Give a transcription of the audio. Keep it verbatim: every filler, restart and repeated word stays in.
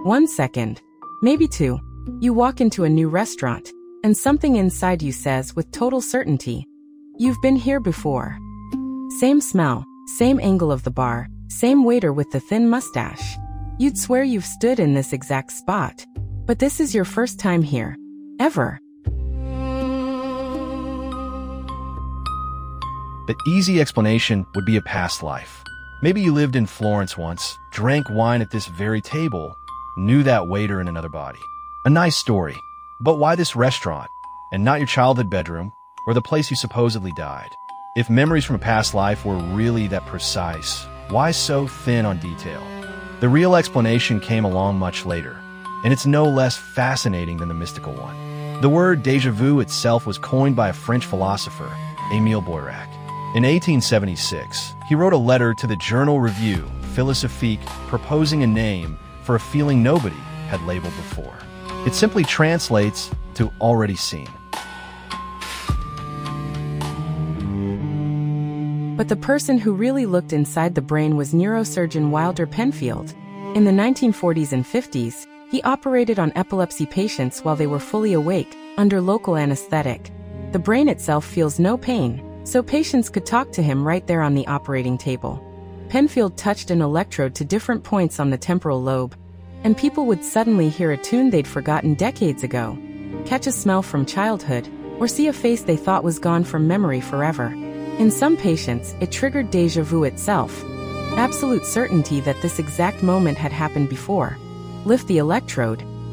One second, maybe two. You walk into a new restaurant, and something inside you says with total certainty, "You've been here before." Same smell, same angle of the bar, same waiter with the thin mustache. You'd swear you've stood in this exact spot. But this is your first time here. Ever. The easy explanation would be a past life. Maybe you lived in Florence once, drank wine at this very table, knew that waiter in another body. A nice story. But why this restaurant, and not your childhood bedroom, or the place you supposedly died? If memories from a past life were really that precise, why so thin on detail? The real explanation came along much later, and it's no less fascinating than the mystical one. The word déjà vu itself was coined by a French philosopher, Émile Boirac. In eighteen seventy-six, he wrote a letter to the Journal Revue Philosophique proposing a name for a feeling nobody had labeled before. It simply translates to already seen. But the person who really looked inside the brain was neurosurgeon Wilder Penfield. In the nineteen forties and fifties, he operated on epilepsy patients while they were fully awake, under local anesthetic. The brain itself feels no pain, so patients could talk to him right there on the operating table. Penfield touched an electrode to different points on the temporal lobe, and people would suddenly hear a tune they'd forgotten decades ago, catch a smell from childhood, or see a face they thought was gone from memory forever. In some patients, it triggered déjà vu itself, absolute certainty that this exact moment had happened before. Lift the electrode,